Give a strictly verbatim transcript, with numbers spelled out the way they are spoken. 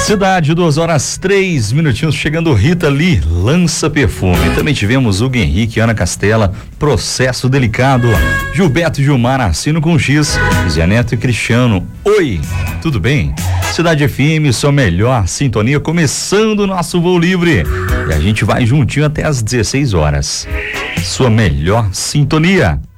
Cidade, duas horas, três minutinhos, chegando Rita Lee, Lança Perfume. Também tivemos Hugo Henrique, Ana Castela, Processo Delicado, Gilberto Gilmar, Assino com X, Zé Neto e Cristiano. Oi, tudo bem? Cidade F M, sua melhor sintonia, começando o nosso voo livre. E a gente vai juntinho até às dezesseis horas. Sua melhor sintonia.